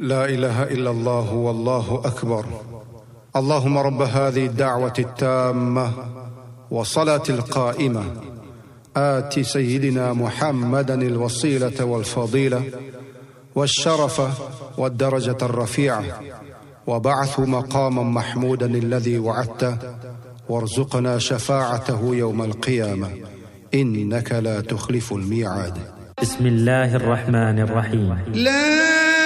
لا إله إلا الله والله أكبر. اللهم رب هذه الدعوة التامة والصلاة القائمة آت سيدنا محمدا الوسيلة والفضيلة والشرف والدرجة الرفيعة وبعث مقاما محمودا الذي وعدته وارزقنا شفاعته يوم القيامة إنك لا تخلف الميعاد. بسم الله الرحمن الرحيم. لا